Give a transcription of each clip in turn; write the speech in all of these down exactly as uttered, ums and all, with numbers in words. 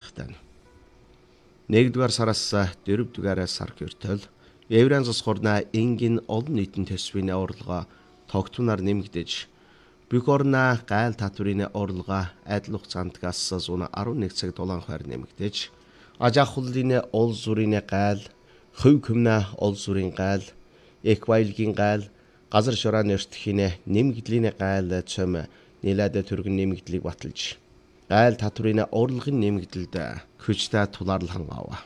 калхтана. нэгдүгээр сараас дөрөвдүгээр сар хүртэл Еврейн засхорна энгийн олон нийтийн төсвийн орлогоо тогтмоноор нэмэгдэж бүх орны гайл татврын орлогоо адил хугацаанд гасса зуна арван нэг цаг долоон хувиар нэмэгдэж аж ахуйлын ол зүрийн гайл, хувь хүмнэ ол зүрийн гайл, эквайлгийн гайл, газар шурааны эртхийн нэмэгдлийн гайл цөм нэлээд төргөн нэмэгдлийг баталж гайл татврын орлогын нэмэгдэлд хүчтэй тулаарлан аваа.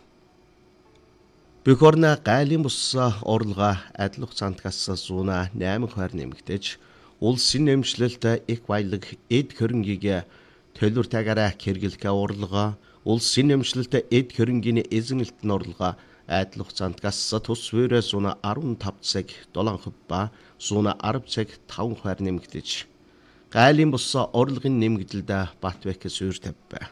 Бүх орны гайлын бус орлогоо адил хугацаанд гасса зуна найман хувиар нэмэгдэж улсын нэмшлэлт эквайлэг эд хөрөнгийг төлөвлөртэйгээр хэрэглэх орлогоо улсын нэмшлэлт эд хөрөнгийн эзэнэлтэн орлогоо адил хугацаанд гасса тус вэрэ зуна арван тав цаг долоон хувь ба зуна арав цаг таван хувиар нэмэгдэж гайлын бус орлогын нэмэгдэлд Батбек суурь тавьв.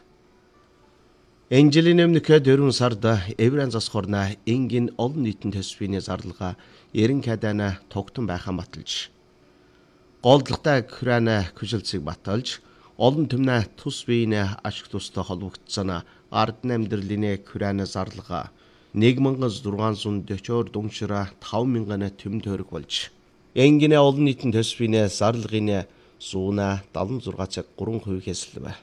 Энэ жилийн өмнөх дөрвөн сард Еврейн засхорна энгийн олон нийтийн төсвийн зарлага ерэн кадана тогтон байхаа баталж голдлоготой Украин хүчилцэг баталж олон түмнэ тус биеийн ашиг тустай холбогдсон ардны амьдралын Украин зарлага нэг мянган зургаан зуун дөчөөр дуншира таван мянган төм тойрог болж энгийн олон нийтийн төсвийн зарлагын зуна далан зургаан цаг гурван хувь хэсэлвэ.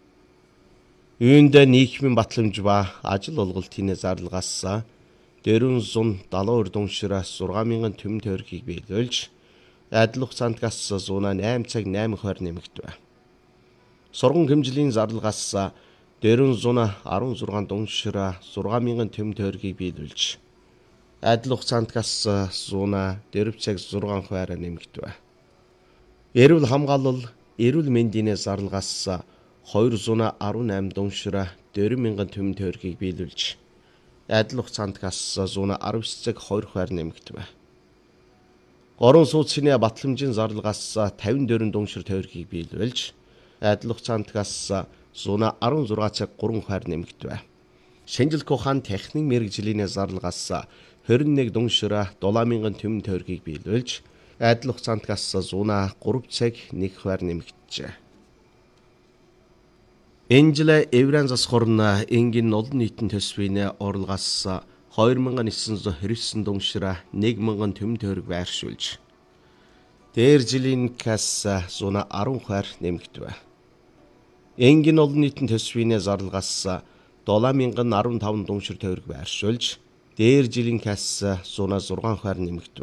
Үүнд нийгмийн батламж ба ажил олголтын зарлагаас дөрвөн зуун далайн дуншира зургаан мянган төм тойргийг биелүүлж адил хугацаанд гасса зуна найман цаг найман хувиар нэмэгдэв. Сурган хэмжлийн зарлагаас дөрвөн зуун арван зургаан дуншира зургаан мянган төм тойргийг биелүүлж адил хугацаанд гасса зуна дөрвөн цаг зургаан хувиар нэмэгдэв. Эрүүл хамгаалал, эрүүл мэндийн зарлагаас хоёр зуун арван найман дуншира дөрвөн мянган төм тойргийг биелүүлж адил хугацаанд гасса зуна арав цаг хоёр хувиар нэмэгдэв. Горон сууцны батламжийн зарлагаас тавин дөрвөн дуншир тойргийг биелүүлж адил хугацаанд гасса зуна арван зургаан цаг гурван хувиар нэмэгдэв. Шинжилгээ ухаан техник мэргэжлийн зарлагаас хорин нэг дуншира дулаан мянган төм тойргийг биелүүлж адил хугацаанд гасса зуна гурав цаг нэг хувиар нэмэгдэжээ. Энэ жил Еврейн засхорна энгийн олон нийтийн төсвийн орлогоос хоёр мянган девятьсот девяносто девять дуншира нэг мянган төм тойрог байршуулж дээр жилийн касса зуна арван хувиар нэмэгдэв. Энгийн олон нийтийн төсвийн зарлагаас долоо мянган арван таван дуншир тойрог байршуулж дээр жилийн касса зуна зургаан хувиар нэмэгдэв.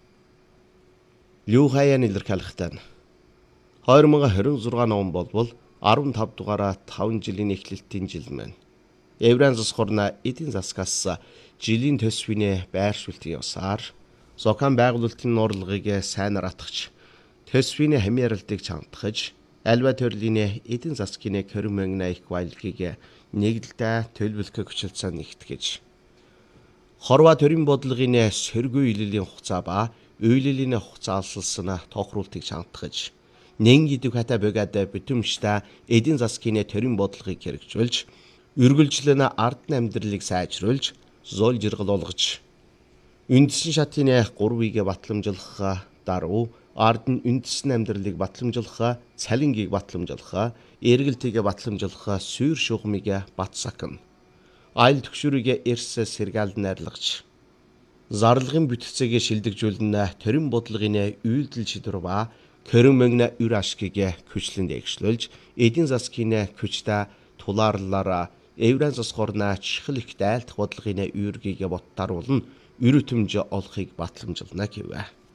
Люхаян илэрхийлэхдээ хоёр мянган двадцать шесть он болбол арван тав дугаараа таван жилийн эхлэлтийн жил маань. Еврейн засхорна эдийн засгаас жилийн төсвийн байршуултын явсаар Зокан байгуулалтын орлогыг сайнаар атгах, төсвийн хамааралтыг чамдахж, альва төрлийн эдийн засгийн хорин мөнгөний их баялагийг нэгдэлтэй төлөвлөх хүчилцээ нэгтгэж, хорва төрийн бодлогын сөргөө илэлийн хугацаа ба үйлэлийн хугацаа алсалсан тохируултыг чамдахж, нэн гэдэг хата богад бүтэмжтэй эдийн засгийн төрийн бодлогыг хэрэгжүүлж, үргэлжлэн ардны амьдралыг сайжруулж, зол жиргал олгож, үндэсний шатын гурвыг батламжлах даруй ардны үндэсний амьдралыг батламжлах, цалингийг батламжлах, эргэлтийг батламжлах сүйр шугамыг батсакна. Айл төгшөрийг эрс сэргаал найрлагч, зарлагын бүтцийг шилдэгжүүлэн төрийн бодлогын үйлдэл шийдвэр ба хорин мөнгөний үр ашгийг хүчлэн дээгшлүүлж, эдийн засгийн хүчтэй тулаарлаараа Еврейн засхорна чихэл их дайлтах бодлогын үүргийг боттааруулна, үр өтөмж олохыг батламжлана гэв.